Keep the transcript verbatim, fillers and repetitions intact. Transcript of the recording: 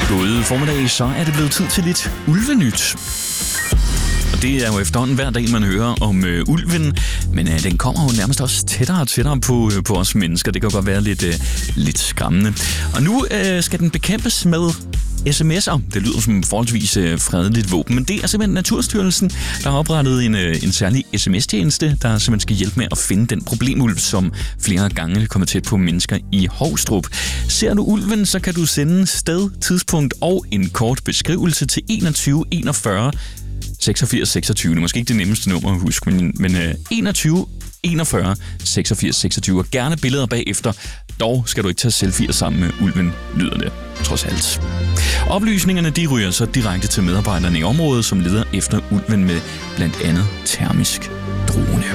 God formiddag, så er det blevet tid til lidt ulvenyt. Og det er jo efterhånden hver dag, man hører om øh, ulven, men øh, den kommer jo nærmest også tættere og tættere på, øh, på os mennesker. Det kan godt være lidt, øh, lidt skræmmende. Og nu øh, skal den bekæmpes med sms'er. Det lyder som en forholdsvis øh, fredeligt våben, men det er simpelthen Naturstyrelsen, der har oprettet en, øh, en særlig sms-tjeneste, der simpelthen skal hjælpe med at finde den problemulv, som flere gange kommer tæt på mennesker i Hovstrup. Ser du ulven, så kan du sende sted, tidspunkt og en kort beskrivelse til enogtyve enogfyrre seksogfirs seksogtyve. Det er måske ikke det nemmeste nummer at huske, men, men øh, enogtyve enogfyrre seksogfirs seksogtyve. Og gerne billeder bagefter. Dog skal du ikke tage selfies sammen med ulven, lyder det trods alt. Oplysningerne de ryger så direkte til medarbejderne i området, som leder efter ulven med blandt andet termisk drone.